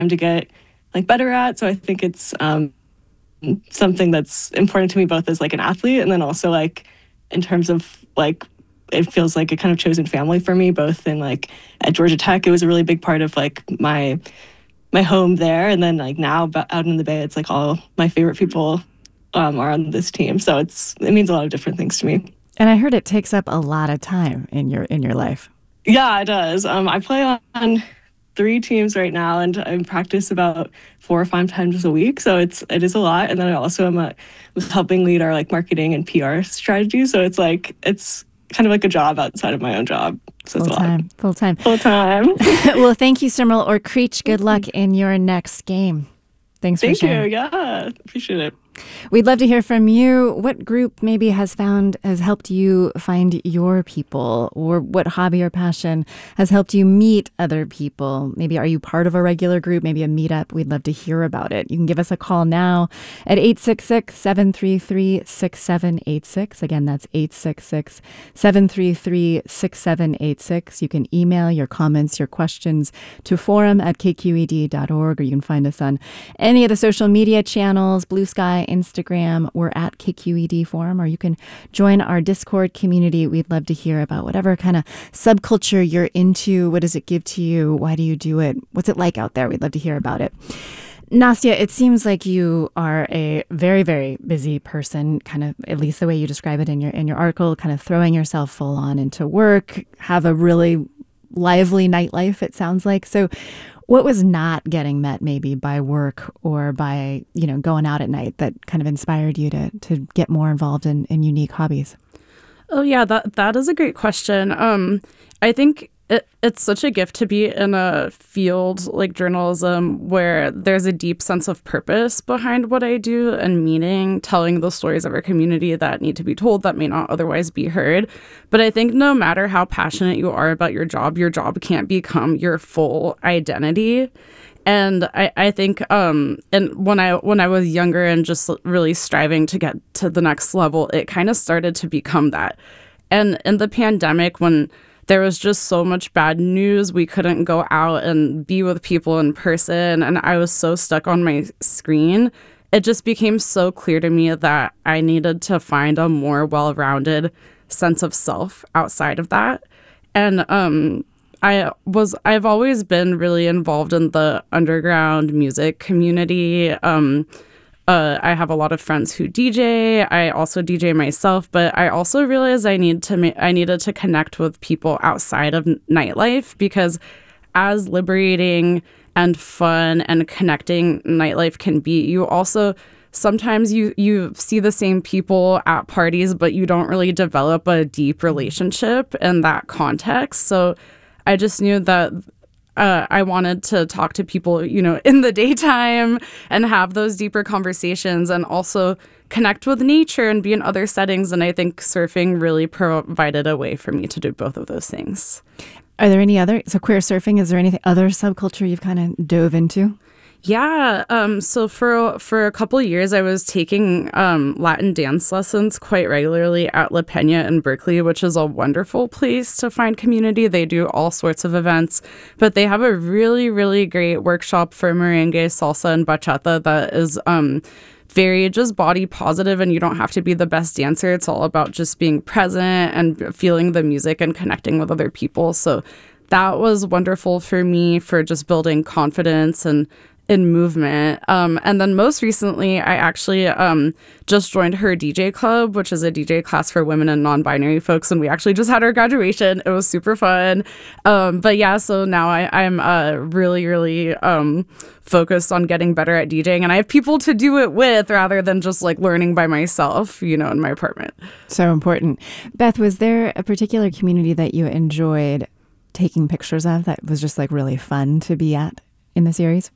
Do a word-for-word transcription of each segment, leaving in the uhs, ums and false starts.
to get like better at. So I think it's um, something that's important to me both as like an athlete and then also like in terms of like it feels like a kind of chosen family for me, both in like at Georgia Tech. It was a really big part of like my my home there, and then like now out in the Bay, it's like all my favorite people um, are on this team. So it's it means a lot of different things to me. And I heard it takes up a lot of time in your in your life. Yeah, it does. Um, I play on three teams right now, and I practice about four or five times a week. So it's it is a lot. And then I also am a, was helping lead our like marketing and P R strategy. So it's like it's kind of like a job outside of my own job. So full it's a time, lot. full time, full time. Well, thank you, Sirmal Orkreech. Good luck in your next game. Thanks Thank for sharing. you. Yeah, appreciate it. We'd love to hear from you. What group maybe has found has helped you find your people, or what hobby or passion has helped you meet other people? Maybe are you part of a regular group, maybe a meetup? We'd love to hear about it. You can give us a call now at eight six six, seven three three, six seven eight six. Again, that's eight six six, seven three three, six seven eight six. You can email your comments, your questions to forum at k q e d dot org, or you can find us on any of the social media channels, Blue Sky, Instagram. We're at K Q E D Forum, or you can join our Discord community. We'd love to hear about whatever kind of subculture you're into. What does it give to you? Why do you do it? What's it like out there? We'd love to hear about it. Nastya, it seems like you are a very, very busy person, kind of, at least the way you describe it in your in your article, kind of throwing yourself full on into work, have a really lively nightlife, it sounds like. So what was not getting met maybe by work or by, you know, going out at night that kind of inspired you to to get more involved in, in unique hobbies? Oh, yeah, that that is a great question. Um, I think it, it's such a gift to be in a field like journalism where there's a deep sense of purpose behind what I do and meaning, telling the stories of our community that need to be told that may not otherwise be heard. But I think no matter how passionate you are about your job, your job can't become your full identity. And I, I think um, and when I when I was younger and just really striving to get to the next level, it kind of started to become that. And in the pandemic, when there was just so much bad news, we couldn't go out and be with people in person, and I was so stuck on my screen, it just became so clear to me that I needed to find a more well-rounded sense of self outside of that. And um I was, I've always been really involved in the underground music community. Um, uh, I have a lot of friends who D J. I also D J myself, but I also realized I need to, ma- I needed to connect with people outside of nightlife, because as liberating and fun and connecting nightlife can be, you also sometimes you you see the same people at parties, but you don't really develop a deep relationship in that context. So I just knew that uh, I wanted to talk to people, you know, in the daytime and have those deeper conversations, and also connect with nature and be in other settings. And I think surfing really provided a way for me to do both of those things. Are there any other, so queer surfing, is there any other subculture you've kind of dove into? Yeah. Um, so for for a couple of years, I was taking um, Latin dance lessons quite regularly at La Peña in Berkeley, which is a wonderful place to find community. They do all sorts of events, but they have a really, really great workshop for merengue, salsa, and bachata that is um, very just body positive, and you don't have to be the best dancer. It's all about just being present and feeling the music and connecting with other people. So that was wonderful for me for just building confidence and in movement. Um, and then most recently, I actually um, just joined her D J club, which is a D J class for women and non-binary folks. And we actually just had our graduation. It was super fun. Um, but yeah, so now I, I'm uh, really, really um, focused on getting better at DJing. And I have people to do it with rather than just like learning by myself, you know, in my apartment. So important. Beth, was there a particular community that you enjoyed taking pictures of that was just like really fun to be at in the series?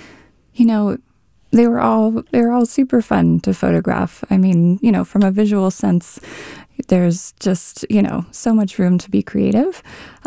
You know, they were all they were all super fun to photograph. I mean, you know, from a visual sense, there's just, you know, so much room to be creative.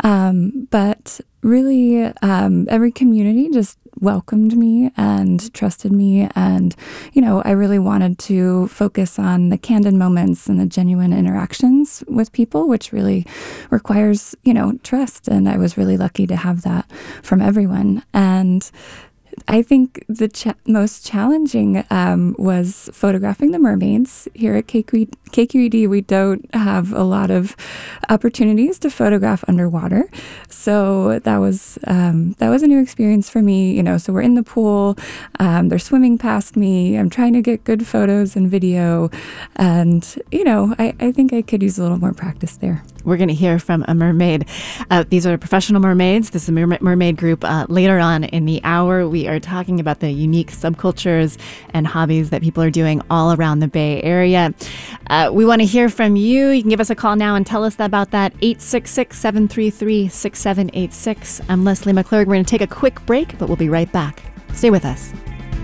Um, but really, um, every community just welcomed me and trusted me. And, you know, I really wanted to focus on the candid moments and the genuine interactions with people, which really requires, you know, trust. And I was really lucky to have that from everyone. And I think the cha- most challenging um, was photographing the mermaids. Here at K Q E D, we don't have a lot of opportunities to photograph underwater, so that was um, that was a new experience for me. You know, so we're in the pool, um, they're swimming past me. I'm trying to get good photos and video, and you know, I, I think I could use a little more practice there. We're going to hear from a mermaid. Uh, these are professional mermaids. This is a mer- mermaid group. Uh, later on in the hour, we are talking about the unique subcultures and hobbies that people are doing all around the Bay Area. Uh, we want to hear from you. You can give us a call now and tell us about that. eight six six, seven three three, six seven eight six. I'm Leslie McClurg. We're going to take a quick break, but we'll be right back. Stay with us.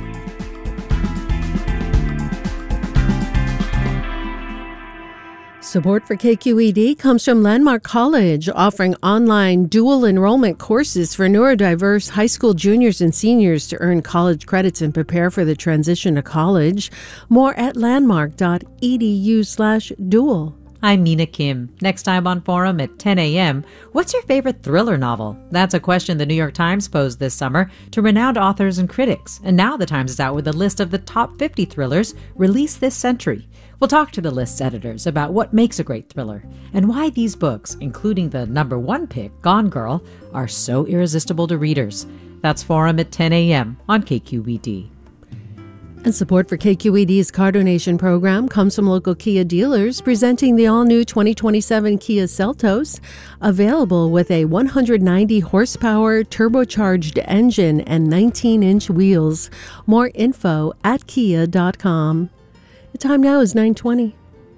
Support for K Q E D comes from Landmark College, offering online dual enrollment courses for neurodiverse high school juniors and seniors to earn college credits and prepare for the transition to college. More at landmark.edu slash dual. I'm Mina Kim. Next time on Forum at ten a.m., what's your favorite thriller novel? That's a question the New York Times posed this summer to renowned authors and critics. And now the Times is out with a list of the top fifty thrillers released this century. We'll talk to the list's editors about what makes a great thriller and why these books, including the number one pick, Gone Girl, are so irresistible to readers. That's Forum at ten a.m. on K Q E D. And support for K Q E D's Car Donation program comes from local Kia dealers presenting the all-new twenty twenty-seven Kia Seltos, available with a one hundred ninety horsepower turbocharged engine and nineteen inch wheels. More info at kia dot com. The time now is nine twenty.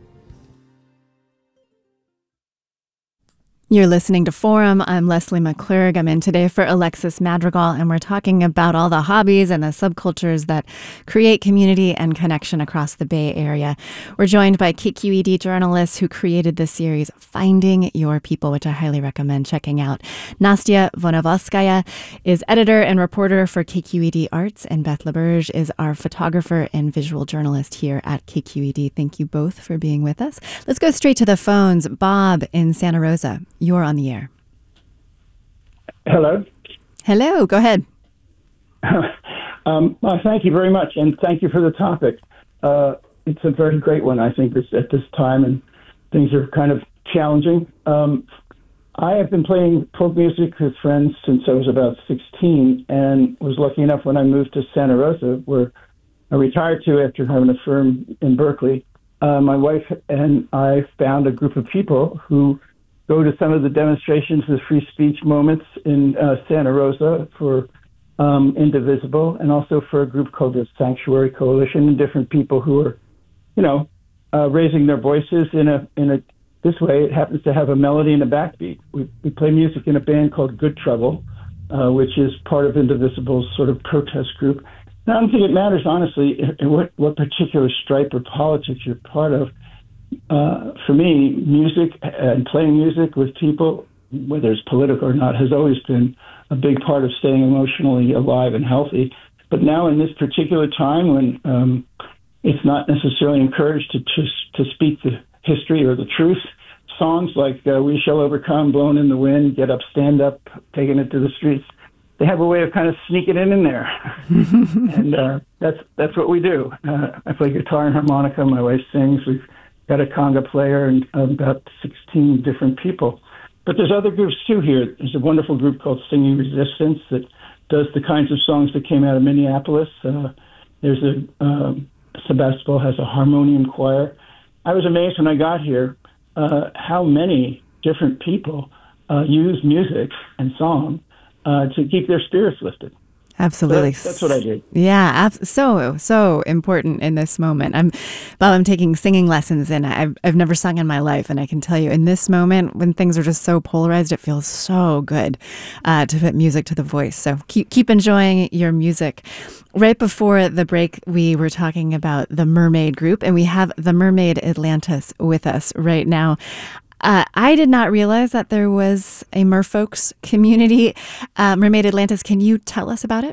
You're listening to Forum. I'm Leslie McClurg. I'm in today for Alexis Madrigal, and we're talking about all the hobbies and the subcultures that create community and connection across the Bay Area. We're joined by K Q E D journalists who created the series Finding Your People, which I highly recommend checking out. Nastya Vonovolskaya is editor and reporter for K Q E D Arts, and Beth LaBerge is our photographer and visual journalist here at K Q E D. Thank you both for being with us. Let's go straight to the phones. Bob in Santa Rosa. You're on the air. Hello. Hello. Go ahead. um, well, thank you very much, and thank you for the topic. Uh, it's a very great one, I think, this, at this time, and things are kind of challenging. Um, I have been playing folk music with friends since I was about sixteen, and was lucky enough when I moved to Santa Rosa, where I retired to after having a firm in Berkeley. Uh, my wife and I found a group of people who go to some of the demonstrations, the free speech moments in uh, Santa Rosa for um, Indivisible, and also for a group called the Sanctuary Coalition, and different people who are, you know, uh, raising their voices in a in a. This way, it happens to have a melody and a backbeat. We we play music in a band called Good Trouble, uh, which is part of Indivisible's sort of protest group. And I don't think it matters, honestly, what what particular stripe or politics you're part of. Uh, for me, music and playing music with people, whether it's political or not, has always been a big part of staying emotionally alive and healthy. But now in this particular time when um, it's not necessarily encouraged to, to to speak the history or the truth, songs like uh, We Shall Overcome, Blown in the Wind, Get Up, Stand Up, Taking It to the Streets, they have a way of kind of sneaking it in there. and uh, that's that's what we do. Uh, I play guitar and harmonica. My wife sings. We've got a conga player and about sixteen different people. But there's other groups too here. There's a wonderful group called Singing Resistance that does the kinds of songs that came out of Minneapolis. Uh, there's a, um, Sebastopol has a harmonium choir. I was amazed when I got here uh, how many different people uh, use music and song uh, to keep their spirits lifted. Absolutely. That's, that's what I did. Yeah, ab- so, so important in this moment. I'm, Bob, I'm taking singing lessons, and I've, I've never sung in my life. And I can tell you, in this moment, when things are just so polarized, it feels so good uh, to put music to the voice. So keep, keep enjoying your music. Right before the break, we were talking about the Mermaid Group, and we have the Mermaid Atlantis with us right now. Uh, I did not realize that there was a merfolks community. Uh, Mermaid Atlantis, can you tell us about it?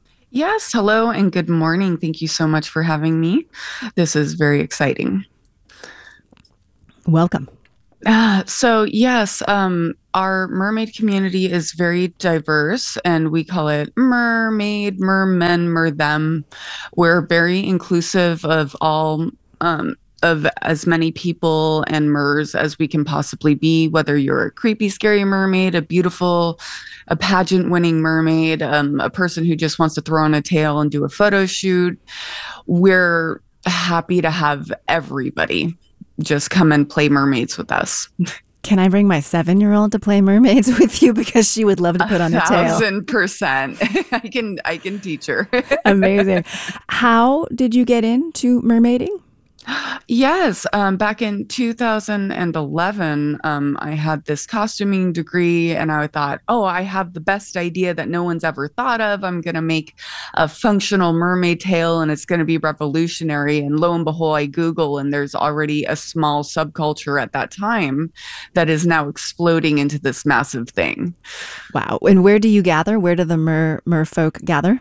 Yes, hello and good morning. Thank you so much for having me. This is very exciting. Welcome. Uh, so yes, um, our mermaid community is very diverse, and we call it mermaid, mermen, mer them. We're very inclusive of all um, of as many people and mers as we can possibly be, whether you're a creepy, scary mermaid, a beautiful, a pageant winning mermaid, um, a person who just wants to throw on a tail and do a photo shoot. We're happy to have everybody just come and play mermaids with us. Can I bring my seven-year-old to play mermaids with you, because she would love to put on a tail? A thousand percent. I can I can teach her. Amazing. How did you get into mermaiding? Yes, um, back in two thousand eleven, um, I had this costuming degree, and I thought, oh, I have the best idea that no one's ever thought of. I'm going to make a functional mermaid tail, and it's going to be revolutionary. And lo and behold, I Google, and there's already a small subculture at that time that is now exploding into this massive thing. Wow. And where do you gather? Where do the mer, mer folk gather?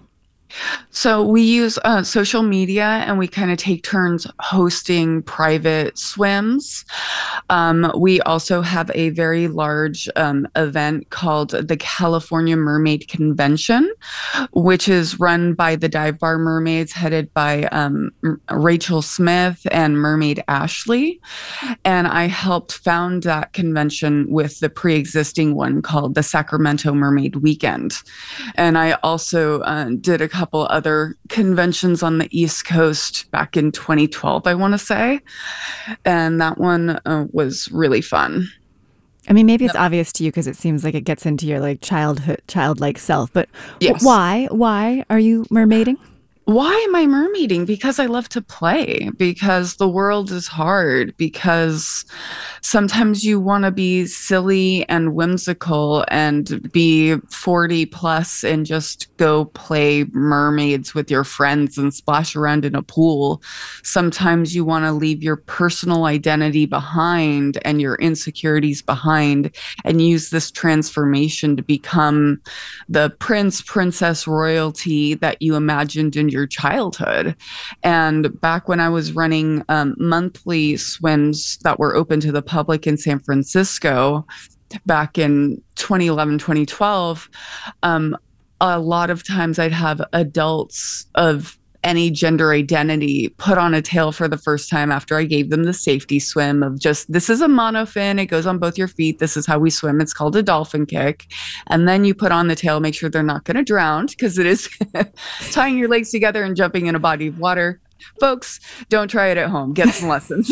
So we use uh, social media, and we kind of take turns hosting private swims. Um, we also have a very large um, event called the California Mermaid Convention, which is run by the Dive Bar Mermaids, headed by um, Rachel Smith and Mermaid Ashley. And I helped found that convention with the pre-existing one called the Sacramento Mermaid Weekend. And I also uh, did a couple other conventions on the East Coast back in twenty twelve, I want to say. And that one uh, was really fun. I mean, maybe it's yep. obvious to you because it seems like it gets into your like childhood, childlike self. But yes. why? Why are you mermaiding? Why am I mermaiding? Because I love to play, because the world is hard, because sometimes you want to be silly and whimsical and be forty plus and just go play mermaids with your friends and splash around in a pool. Sometimes you want to leave your personal identity behind and your insecurities behind and use this transformation to become the prince, princess, royalty that you imagined in your your childhood. And back when I was running um, monthly swims that were open to the public in San Francisco back in twenty eleven, twenty twelve, um, a lot of times I'd have adults of any gender identity put on a tail for the first time after I gave them the safety swim of just, this is a monofin, it goes on both your feet, this is how we swim, it's called a dolphin kick. And then you put on the tail, make sure they're not going to drown, because it is tying your legs together and jumping in a body of water. Folks, don't try it at home. Get some lessons.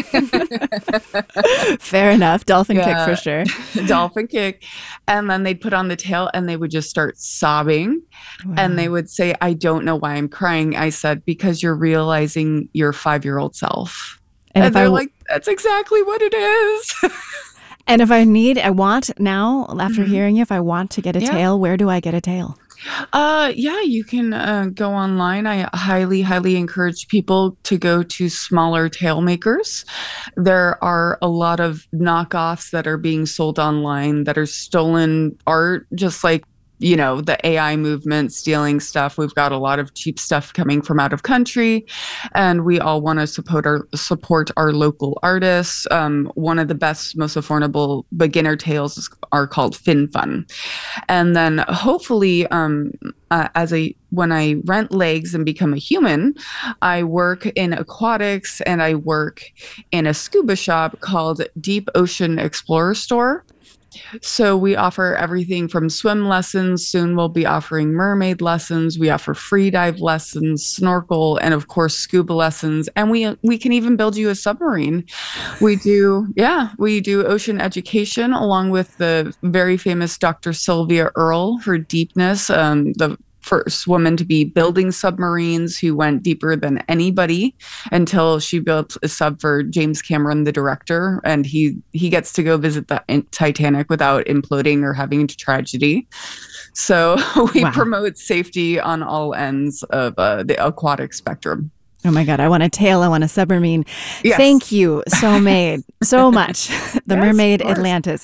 Fair enough. Dolphin yeah. kick for sure. Dolphin kick. And then they'd put on the tail and they would just start sobbing. Wow. And they would say, I don't know why I'm crying. I said, because you're realizing your five-year-old self. And, and they're w- like, that's exactly what it is. And if I need, I want now, after mm-hmm. hearing you, if I want to get a yeah. tail, where do I get a tail? Uh, yeah, you can uh, go online. I highly, highly encourage people to go to smaller tail makers. There are a lot of knockoffs that are being sold online that are stolen art, just like, you know, the A I movement stealing stuff. We've got a lot of cheap stuff coming from out of country, and we all want to support our support our local artists. Um, one of the best, most affordable beginner tails is, are called Fin Fun, and then hopefully, um, uh, as a when I rent legs and become a human, I work in aquatics and I work in a scuba shop called Deep Ocean Explorer Store. So we offer everything from swim lessons. Soon we'll be offering mermaid lessons. We offer free dive lessons, snorkel, and of course, scuba lessons. And we we can even build you a submarine. We do, yeah, we do ocean education along with the very famous Doctor Sylvia Earle, her deepness, um, the first woman to be building submarines, who went deeper than anybody until she built a sub for James Cameron, the director, and he he gets to go visit the Titanic without imploding or having a tragedy. So we wow. promote safety on all ends of uh, the aquatic spectrum. Oh my God, I want a tail, I want a submarine. Yes. Thank you so made so much. The Yes, Mermaid Atlantis.